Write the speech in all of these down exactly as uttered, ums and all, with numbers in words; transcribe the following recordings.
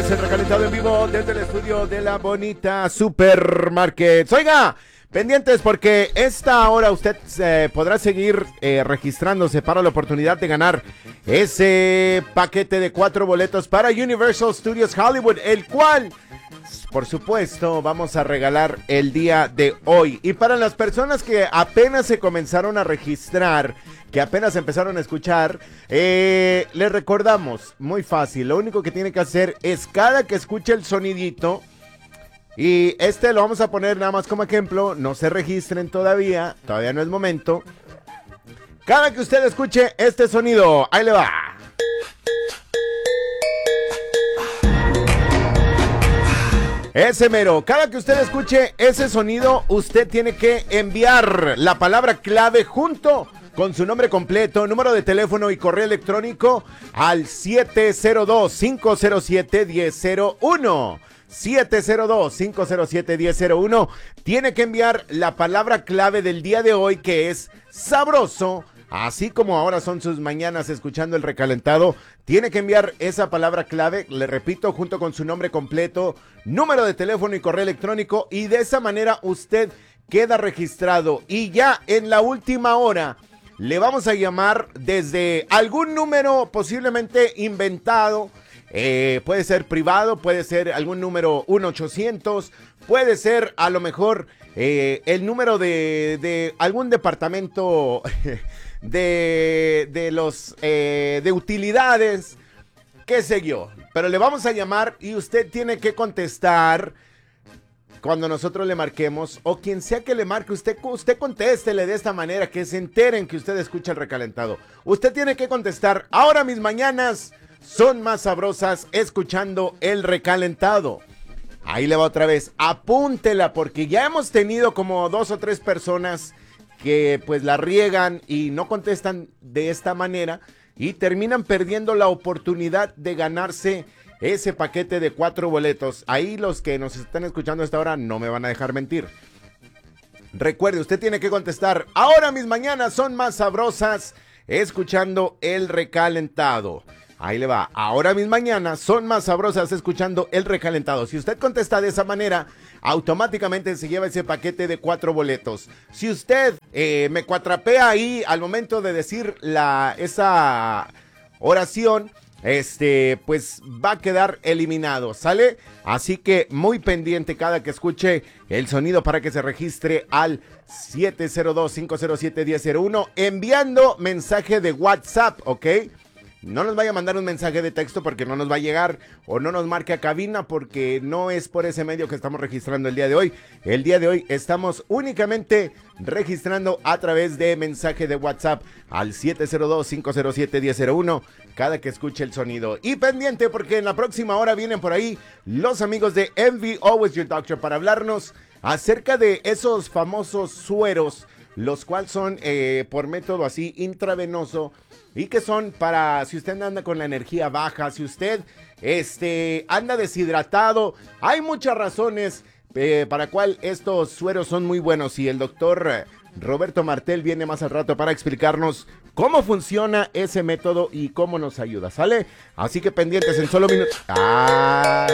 es el recalentado en vivo desde el estudio de la bonita Supermarkets. Oiga, pendientes porque esta hora usted eh, podrá seguir eh, registrándose para la oportunidad de ganar ese paquete de cuatro boletos para Universal Studios Hollywood, el cual, por supuesto, vamos a regalar el día de hoy. Y para las personas que apenas se comenzaron a registrar, que apenas empezaron a escuchar, eh, les recordamos, muy fácil, lo único que tiene que hacer es cada que escuche el sonidito, y este lo vamos a poner nada más como ejemplo, no se registren todavía, todavía no es momento. Cada que usted escuche este sonido, ahí le va. Ese mero, cada que usted escuche ese sonido, usted tiene que enviar la palabra clave junto con su nombre completo, número de teléfono y correo electrónico al siete cero dos, cinco cero siete, uno cero cero uno. siete cero dos, cinco cero siete, uno cero cero uno. Tiene que enviar la palabra clave del día de hoy, que es sabroso. Así como ahora son sus mañanas escuchando el recalentado, tiene que enviar esa palabra clave, le repito, junto con su nombre completo, número de teléfono y correo electrónico, y de esa manera usted queda registrado. Y ya en la última hora le vamos a llamar desde algún número posiblemente inventado, eh, puede ser privado, puede ser algún número uno ochocientos, puede ser a lo mejor eh, el número de, de algún departamento de, de los eh, de utilidades, qué sé yo, pero le vamos a llamar y usted tiene que contestar cuando nosotros le marquemos, o quien sea que le marque, usted, usted contéstele de esta manera, que se enteren que usted escucha el recalentado. Usted tiene que contestar: ahora mis mañanas son más sabrosas escuchando el recalentado. Ahí le va otra vez, apúntela, porque ya hemos tenido como dos o tres personas que pues la riegan y no contestan de esta manera y terminan perdiendo la oportunidad de ganarse ese paquete de cuatro boletos. Ahí los que nos están escuchando a esta hora no me van a dejar mentir. Recuerde, usted tiene que contestar: ahora mis mañanas son más sabrosas escuchando el recalentado. Ahí le va, ahora mis mañanas son más sabrosas escuchando el recalentado. Si usted contesta de esa manera, automáticamente se lleva ese paquete de cuatro boletos. Si usted eh, me cuatrapea ahí al momento de decir la, esa oración, este, pues va a quedar eliminado, ¿sale? Así que muy pendiente cada que escuche el sonido para que se registre al siete cero dos, cinco cero siete, uno cero cero uno enviando mensaje de WhatsApp, ¿ok? No nos vaya a mandar un mensaje de texto porque no nos va a llegar, o no nos marque a cabina porque no es por ese medio que estamos registrando el día de hoy. El día de hoy estamos únicamente registrando a través de mensaje de WhatsApp al siete cero dos, cinco cero siete, uno cero cero uno cada que escuche el sonido. Y pendiente porque en la próxima hora vienen por ahí los amigos de M V Always Your Doctor para hablarnos acerca de esos famosos sueros, los cuales son eh, por método así intravenoso, y que son para si usted anda con la energía baja, si usted este, anda deshidratado. Hay muchas razones eh, para cual estos sueros son muy buenos, y el doctor eh, Roberto Martel viene más al rato para explicarnos cómo funciona ese método y cómo nos ayuda, ¿sale? Así que pendientes en solo minutos. ¡Ah!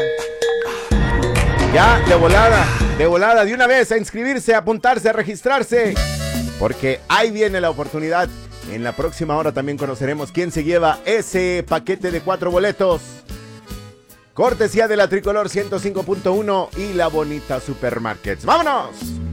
Ya, de volada, de volada, de una vez a inscribirse, a apuntarse, a registrarse, porque ahí viene la oportunidad. En la próxima hora también conoceremos quién se lleva ese paquete de cuatro boletos. Cortesía de la Tricolor ciento cinco punto uno y la bonita Supermarkets. ¡Vámonos!